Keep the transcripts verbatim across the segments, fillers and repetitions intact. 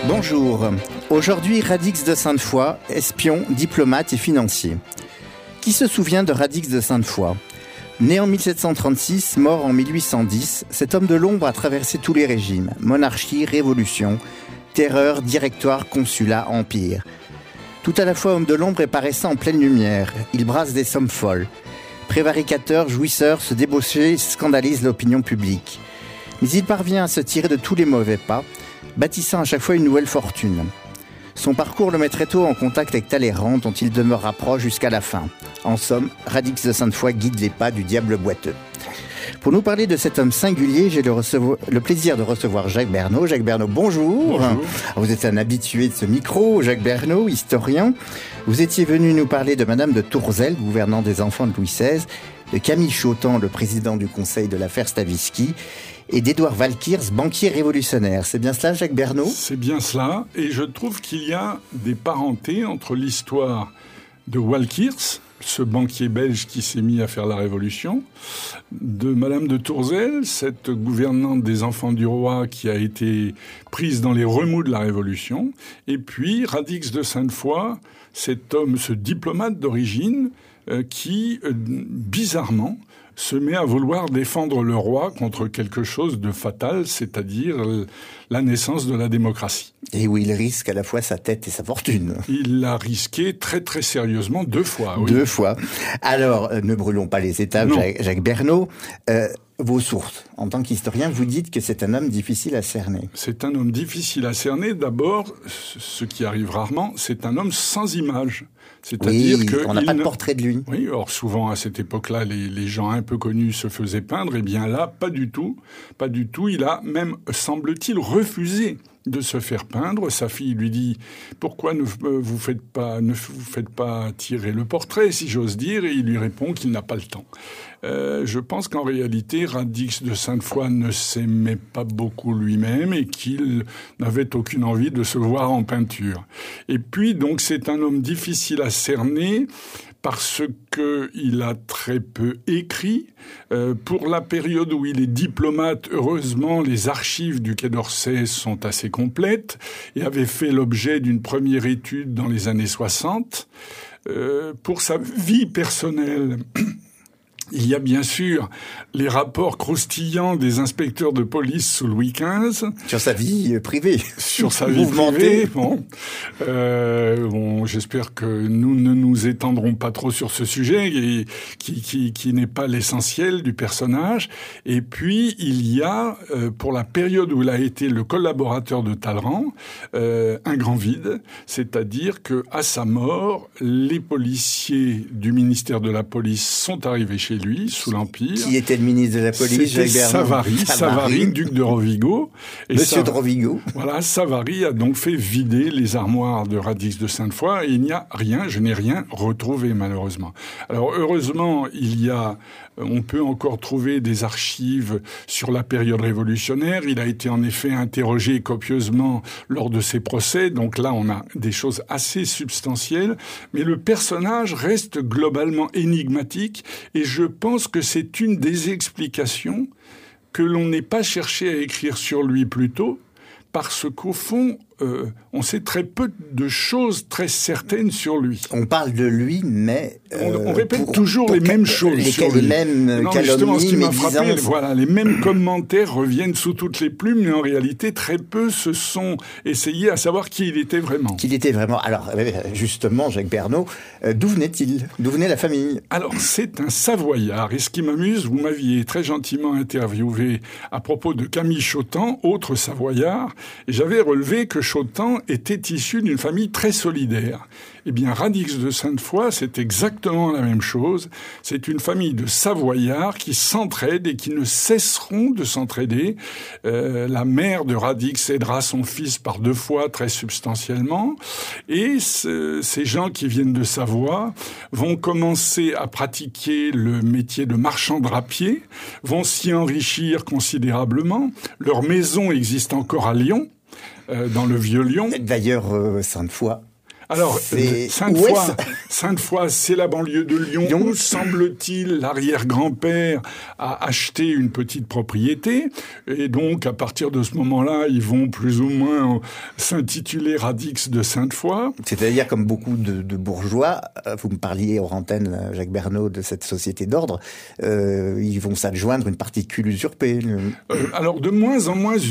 Bonjour. Aujourd'hui, Radix de Sainte-Foy, espion, diplomate et financier. Qui se souvient de Radix de Sainte-Foy ? Né en mille sept cent trente-six, mort en mille huit cent dix, cet homme de l'ombre a traversé tous les régimes. Monarchie, révolution, terreur, directoire, consulat, empire. Tout à la fois homme de l'ombre et paraissant en pleine lumière, il brasse des sommes folles. Prévaricateur, jouisseur, ce débauché scandalise l'opinion publique. Mais il parvient à se tirer de tous les mauvais pas, bâtissant à chaque fois une nouvelle fortune. Son parcours le met très tôt en contact avec Talleyrand, dont il demeurera proche jusqu'à la fin. En somme, Radix de Sainte-Foy guide les pas du diable boiteux. Pour nous parler de cet homme singulier, j'ai le, recevo- le plaisir de recevoir Jacques Bernot. Jacques Bernot, bonjour. Bonjour. Vous êtes un habitué de ce micro, Jacques Bernot, historien. Vous étiez venu nous parler de Madame de Tourzel, gouvernante des enfants de Louis seize, de Camille Chautemps, le président du conseil de l'affaire Stavisky, et d'Édouard Valkirs, banquier révolutionnaire. C'est bien cela, Jacques Bernot ? C'est bien cela, et je trouve qu'il y a des parentés entre l'histoire de Valkirs, ce banquier belge qui s'est mis à faire la révolution, de Madame de Tourzel, cette gouvernante des enfants du roi qui a été prise dans les remous de la révolution, et puis Radix de Sainte-Foy, cet homme, ce diplomate d'origine, euh, qui, euh, bizarrement, se met à vouloir défendre le roi contre quelque chose de fatal, c'est-à-dire la naissance de la démocratie. Et où il risque à la fois sa tête et sa fortune. Il l'a risqué très très sérieusement deux fois. Oui. Deux fois. Alors, euh, ne brûlons pas les étapes, Jacques, Jacques Bernot. Euh, vos sources, en tant qu'historien, vous dites que c'est un homme difficile à cerner. C'est un homme difficile à cerner. D'abord, ce qui arrive rarement, c'est un homme sans image. C'est-à-dire oui, que on n'a pas de ne... portrait de lui. Oui, or souvent à cette époque-là, les, les gens un peu connus se faisaient peindre. Eh bien là, pas du tout, pas du tout. Il a même, semble-t-il, refusé de se faire peindre. Sa fille lui dit « Pourquoi ne vous faites pas, ne vous faites pas tirer le portrait, si j'ose dire ?» Et il lui répond qu'il n'a pas le temps. Euh, je pense qu'en réalité, Radix de Sainte-Foy ne s'aimait pas beaucoup lui-même et qu'il n'avait aucune envie de se voir en peinture. Et puis, donc, c'est un homme difficile à cerner parce qu'il a très peu écrit. Euh, pour la période où il est diplomate, heureusement, les archives du Quai d'Orsay sont assez complètes et avaient fait l'objet d'une première étude dans les années soixante. Euh, pour sa vie personnelle... Il y a bien sûr les rapports croustillants des inspecteurs de police sous Louis quinze. Sur sa vie privée. Sur sa vie privée, bon. Euh, bon, j'espère que nous ne nous étendrons pas trop sur ce sujet et qui, qui, qui n'est pas l'essentiel du personnage. Et puis, il y a, euh, pour la période où il a été le collaborateur de Talleyrand, euh, un grand vide. C'est-à-dire que, à sa mort, les policiers du ministère de la Police sont arrivés chez lui, sous l'Empire. Qui était le ministre de la Police, C'était Jacques Bernot. Savary, Savary, Savary, duc de Rovigo. Et Monsieur Sav... de Rovigo. Voilà, Savary a donc fait vider les armoires de Radix de Sainte-Foy et il n'y a rien, je n'ai rien retrouvé malheureusement. Alors heureusement, il y a, on peut encore trouver des archives sur la période révolutionnaire. Il a été en effet interrogé copieusement lors de ses procès, donc là on a des choses assez substantielles, mais le personnage reste globalement énigmatique et je Je pense que c'est une des explications que l'on n'ait pas cherché à écrire sur lui plus tôt, parce qu'au fond, euh, on sait très peu de choses très certaines sur lui. On parle de lui, mais... Euh, on, on répète pour, toujours pour les mêmes choses les, sur les lui. mêmes non, calomnies, ce qui m'a frappé, disant... voilà, les mêmes commentaires reviennent sous toutes les plumes, mais en réalité, très peu se sont essayés à savoir qui il était vraiment. Qui il était vraiment. Alors, justement, Jacques Bernot, euh, d'où venait-il ? D'où venait la famille ? Alors, c'est un Savoyard. Et ce qui m'amuse, vous m'aviez très gentiment interviewé à propos de Camille Chautemps, autre Savoyard, et j'avais relevé que Chautemps était issu d'une famille très solidaire. Eh bien, Radix de Sainte-Foy, c'est exactement la même chose. C'est une famille de Savoyards qui s'entraident et qui ne cesseront de s'entraider. Euh, la mère de Radix aidera son fils par deux fois très substantiellement. Et ce, ces gens qui viennent de Savoie vont commencer à pratiquer le métier de marchand drapier, vont s'y enrichir considérablement. Leur maison existe encore à Lyon, euh, dans le Vieux Lyon. D'ailleurs, euh, Sainte-Foy. Alors, Sainte-Foy, Sainte-Foy, c'est la banlieue de Lyon, Lyon. Où, semble-t-il, l'arrière-grand-père a acheté une petite propriété. Et donc, à partir de ce moment-là, ils vont plus ou moins s'intituler Radix de Sainte-Foy. C'est-à-dire, comme beaucoup de, de bourgeois, vous me parliez hors antenne, Jacques Bernaud, de cette société d'ordre, euh, ils vont s'adjoindre une particule usurpée. Euh, alors, de moins en moins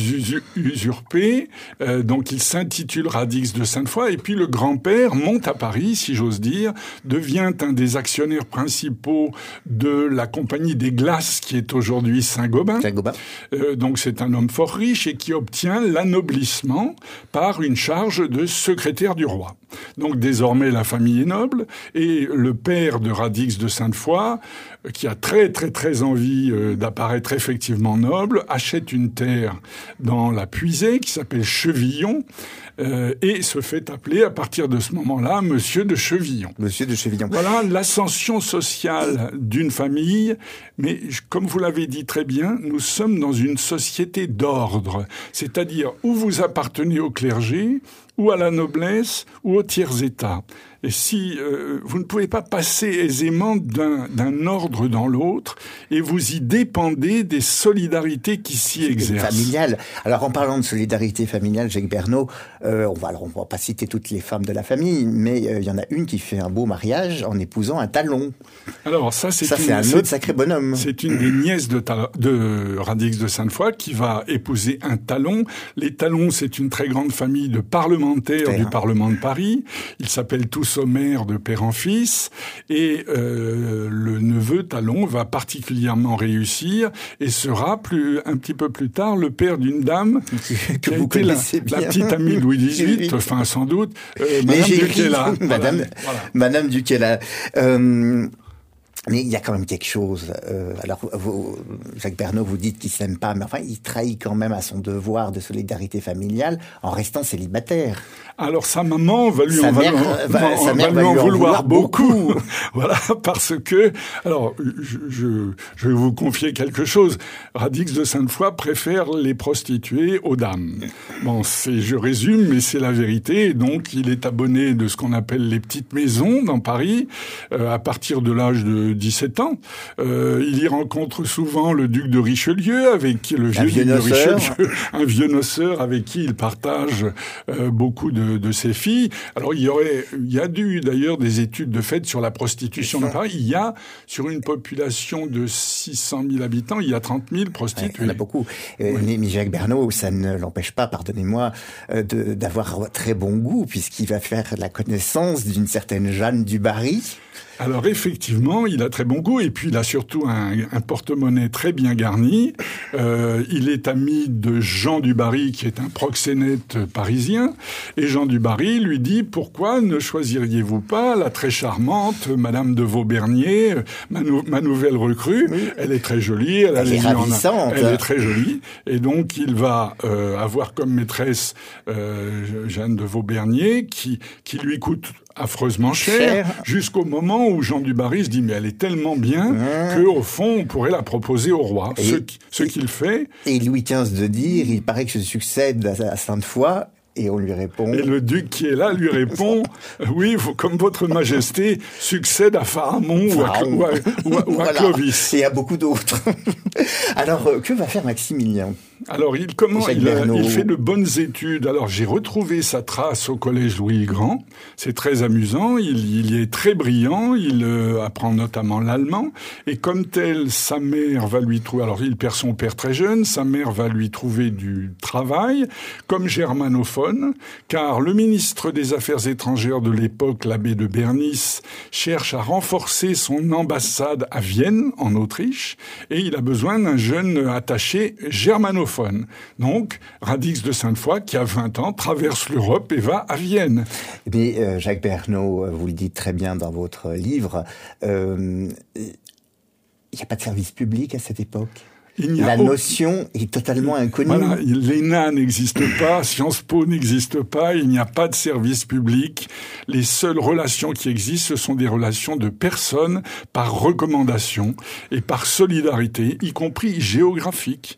usurpée. Euh, donc, il s'intitule Radix de Sainte-Foy. Et puis, le grand-père monte à Paris, si j'ose dire, devient un des actionnaires principaux de la compagnie des glaces qui est aujourd'hui Saint-Gobain. Saint-Gobain. Euh, donc c'est un homme fort riche et qui obtient l'anoblissement par une charge de secrétaire du roi. Donc désormais la famille est noble et le père de Radix de Sainte-Foy, qui a très très très envie euh, d'apparaître effectivement noble, achète une terre dans la Puisée qui s'appelle Chevillon. Euh, et se fait appeler à partir de ce moment-là Monsieur de Chevillon. Monsieur de Chevillon. Voilà l'ascension sociale d'une famille. Mais comme vous l'avez dit très bien, nous sommes dans une société d'ordre. C'est-à-dire où vous appartenez au clergé, ou à la noblesse, ou au tiers-état. Et si euh, vous ne pouvez pas passer aisément d'un, d'un ordre dans l'autre, et vous y dépendez des solidarités qui s'y exercent. Familiale. Alors en parlant de solidarité familiale, Jacques Bernaud, euh, on va alors on va pas citer toutes les femmes de la famille, mais il euh, y en a une qui fait un beau mariage en épousant un talon. Alors ça c'est ça une, c'est un c'est, autre sacré bonhomme. C'est une des nièces de, ta, de Radix de Sainte-Foy qui va épouser un talon. Les talons, c'est une très grande famille de parlementaires Terre. du Parlement de Paris. Ils s'appellent tous sommaire de père en fils, et euh, le neveu Talon va particulièrement réussir et sera plus un petit peu plus tard le père d'une dame que qui a vous été la, bien. la petite amie de Louis dix-huit, enfin sans doute, euh, Madame Duquesla. Madame, voilà, voilà. Madame Duquesla. Euh, Mais il y a quand même quelque chose. Euh, alors, vous, Jacques Bernaud, vous dites qu'il s'aime pas, mais enfin, il trahit quand même à son devoir de solidarité familiale en restant célibataire. Alors, sa maman va lui sa en, mère, va, va, en, sa mère va lui en vouloir, vouloir beaucoup. beaucoup. Voilà, parce que, alors, je, je, je vais vous confier quelque chose. Radix de Sainte-Foy préfère les prostituées aux dames. Bon, c'est, je résume, mais c'est la vérité. Donc, il est abonné de ce qu'on appelle les petites maisons dans Paris, euh, à partir de l'âge de dix-sept ans. Euh, il y rencontre souvent le duc de Richelieu, avec qui le vieux, vieux duc de noceur. Richelieu, un vieux noceur avec qui il partage euh, beaucoup de, de ses filles. Alors il y aurait, il y a eu d'ailleurs des études de fait sur la prostitution de Paris. Il y a, sur une population de six cent mille habitants, il y a trente mille prostituées. Ouais, il y en a beaucoup. Euh, oui. Mais Jacques Bernaud, ça ne l'empêche pas, pardonnez-moi, euh, de, d'avoir très bon goût, puisqu'il va faire la connaissance d'une certaine Jeanne du Barry. Alors effectivement, il a très bon goût et puis il a surtout un, un porte-monnaie très bien garni. Euh, il est ami de Jean du Barry, qui est un proxénète parisien. Et Jean du Barry lui dit « Pourquoi ne choisiriez-vous pas la très charmante Madame de Vaubernier, ma, nou- ma nouvelle recrue oui. Elle est très jolie, elle, a elle les est ravissante. Elle est très jolie. Et donc il va euh, avoir comme maîtresse euh, Jeanne de Vaubernier, qui, qui lui coûte affreusement cher, cher, jusqu'au moment où Jean du Barry se dit mais elle est tellement bien mmh. que au fond on pourrait la proposer au roi. Et, ce, ce qu'il fait. Et Louis quinze de dire il paraît que je succède à Sainte-Foy. Et on lui répond... Et le duc qui est là lui répond « Oui, comme votre majesté succède à Pharamond ou à, ou à, ou à, ou à voilà. Clovis. » Et à beaucoup d'autres. Alors, que va faire Maximilien ? Alors, il, comment, il, a, il fait de bonnes études. Alors, j'ai retrouvé sa trace au collège Louis-le-Grand. C'est très amusant. Il, il est très brillant. Il euh, apprend notamment l'allemand. Et comme tel, sa mère va lui trouver... Alors, il perd son père très jeune. Sa mère va lui trouver du travail comme germanophone, car le ministre des Affaires étrangères de l'époque, l'abbé de Bernis, cherche à renforcer son ambassade à Vienne, en Autriche, et il a besoin d'un jeune attaché germanophone. Donc, Radix de Sainte-Foy, qui a vingt ans, traverse l'Europe et va à Vienne. Mais euh, Jacques Bernaud, vous le dites très bien dans votre livre, euh, il n'y a pas de service public à cette époque. La aucun... notion est totalement inconnue. Voilà, l'E N A n'existe pas, Sciences Po n'existe pas, il n'y a pas de service public. Les seules relations qui existent, ce sont des relations de personnes par recommandation et par solidarité, y compris géographique.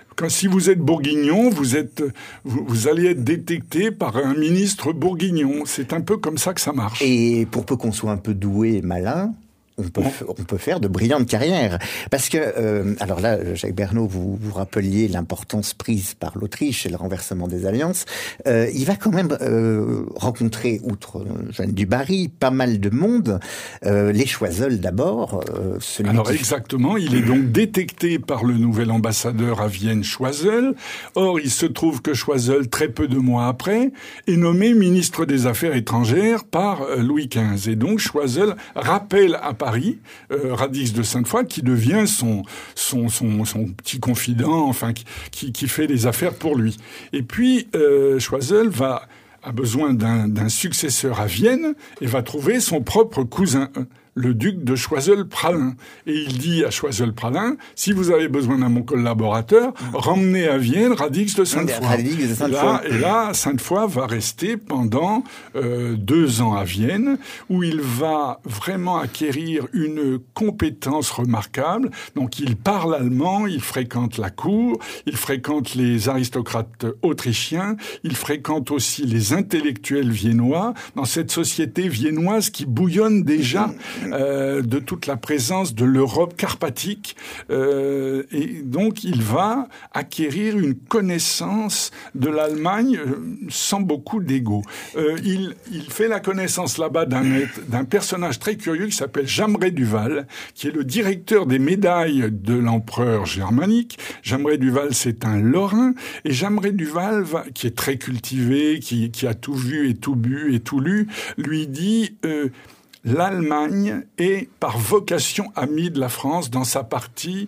Quand, si vous êtes bourguignon, vous, êtes, vous, vous allez être détecté par un ministre bourguignon. C'est un peu comme ça que ça marche. Et pour peu qu'on soit un peu doué et malin, on peut, on peut faire de brillantes carrières. Parce que, euh, alors là, Jacques Bernaud, vous vous rappeliez l'importance prise par l'Autriche et le renversement des alliances. Euh, il va quand même euh, rencontrer, outre Jeanne du Barry, pas mal de monde. Euh, les Choiseul d'abord. Euh, celui alors qui... exactement, il est donc détecté par le nouvel ambassadeur à Vienne, Choiseul. Or, il se trouve que Choiseul, très peu de mois après, est nommé ministre des Affaires étrangères par Louis quinze. Et donc, Choiseul rappelle à Paris Paris, euh, Radix de Sainte-Foy, qui devient son, son, son, son petit confident, enfin, qui, qui fait les affaires pour lui. Et puis, euh, Choiseul va, a besoin d'un, d'un successeur à Vienne et va trouver son propre cousin, le duc de Choiseul-Praslin. Et il dit à Choiseul-Praslin, si vous avez besoin d'un bon collaborateur, ramenez à Vienne Radix de Sainte-Foy. Radix de Sainte-Foy. Et là, et là, Sainte-Foy va rester pendant euh, deux ans à Vienne, où il va vraiment acquérir une compétence remarquable. Donc, il parle allemand, il fréquente la cour, il fréquente les aristocrates autrichiens, il fréquente aussi les intellectuels viennois, dans cette société viennoise qui bouillonne déjà Euh, de toute la présence de l'Europe carpatique. Euh, et donc, il va acquérir une connaissance de l'Allemagne euh, sans beaucoup d'ego. Euh, il, il fait la connaissance là-bas d'un, d'un personnage très curieux qui s'appelle Jamré Duval, qui est le directeur des médailles de l'empereur germanique. Jamré Duval, c'est un Lorrain. Et Jamré Duval, va, qui est très cultivé, qui, qui a tout vu et tout bu et tout lu, lui dit... Euh, l'Allemagne est par vocation amie de la France dans sa partie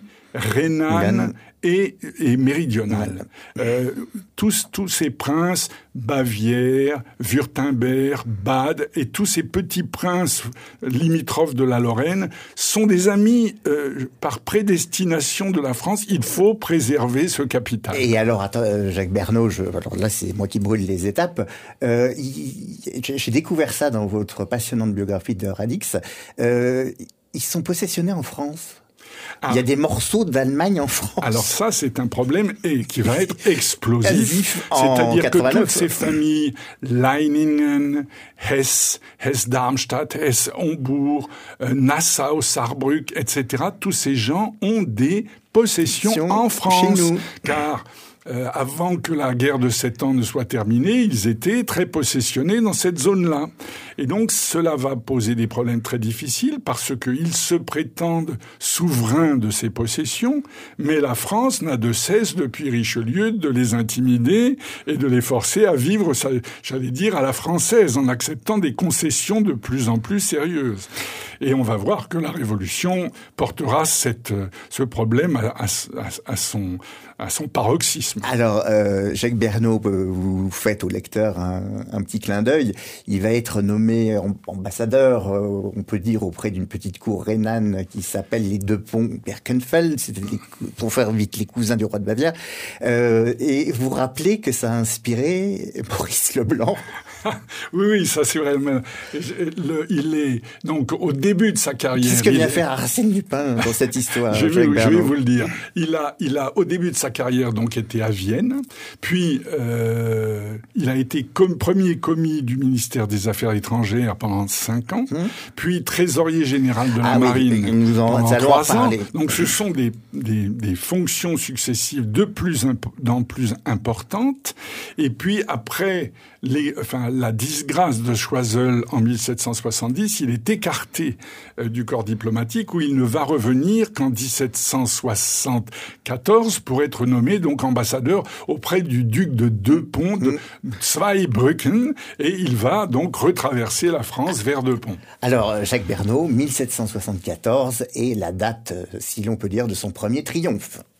rhénane et, et méridionale. Euh, tous, tous ces princes, Bavière, Wurtemberg, Bade et tous ces petits princes limitrophes de la Lorraine sont des amis euh, par prédestination de la France. Il faut préserver ce capital. Et alors, attends, Jacques Bernaud, je, alors là c'est moi qui brûle les étapes. Euh, il, j'ai découvert ça dans votre passionnante biographie de Radix. Euh, ils sont possessionnés en France. Ah. Il y a des morceaux d'Allemagne en France. Alors ça, c'est un problème et qui va être explosif. C'est-à-dire que toutes ces familles, Leiningen, Hesse, Hesse-Darmstadt, Hesse-Hombourg, euh, Nassau, Saarbrück, et cetera, tous ces gens ont des possessions en France. Chez nous. Car... Euh, avant que la guerre de Sept Ans ne soit terminée, ils étaient très possessionnés dans cette zone-là. Et donc, cela va poser des problèmes très difficiles parce qu'ils se prétendent souverains de ces possessions, mais la France n'a de cesse, depuis Richelieu, de les intimider et de les forcer à vivre, j'allais dire, à la française, en acceptant des concessions de plus en plus sérieuses. Et on va voir que la Révolution portera cette, ce problème à, à, à, son, à son paroxysme. Alors, euh, Jacques Bernaud, vous faites au lecteur un, un petit clin d'œil. Il va être nommé ambassadeur, euh, on peut dire, auprès d'une petite cour rhénane qui s'appelle les Deux Ponts Birkenfeld, c'était les, pour faire vite les cousins du roi de Bavière. Euh, et vous rappelez que ça a inspiré Maurice Leblanc. Oui, oui, ça c'est vrai. Le, il est donc au début de sa carrière. Qu'est-ce que vient est... faire Arsène Lupin dans cette histoire? je, vais, je vais vous le dire. Il a, il a au début de sa carrière donc été à Vienne, puis euh, il a été comme premier commis du ministère des Affaires étrangères pendant cinq ans, hum. puis trésorier général de la ah, Marine oui, nous en pendant trois ans. Parler. Donc ce sont des, des, des fonctions successives de plus en imp- plus importantes. Et puis après les, enfin la disgrâce de Choiseul en mille sept cent soixante-dix, il est écarté euh, du corps diplomatique où il ne va revenir qu'en dix-sept cent soixante-quatorze pour être nommé donc ambassadeur auprès du duc de Deux Ponts, de Zweibrücken, et il va donc retraverser la France vers Deux Ponts. Alors Jacques Bernaud, mille sept cent soixante-quatorze est la date, si l'on peut dire, de son premier triomphe.